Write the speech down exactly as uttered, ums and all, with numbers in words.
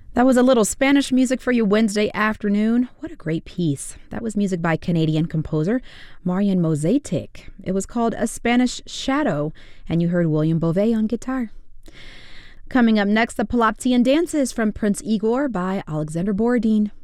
That was a little Spanish music for you Wednesday afternoon. What a great piece. That was music by Canadian composer Marian Mozatic. It was called A Spanish Shadow, and you heard William Beauvais on guitar. Coming up next, the Paloptian Dances from Prince Igor by Alexander Borodin.